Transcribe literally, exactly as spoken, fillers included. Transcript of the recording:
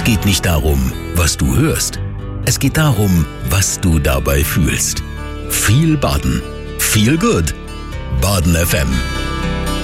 geht nicht darum, was du hörst. Es geht darum, was du dabei fühlst. Viel Baden. Feel good. Baden F M.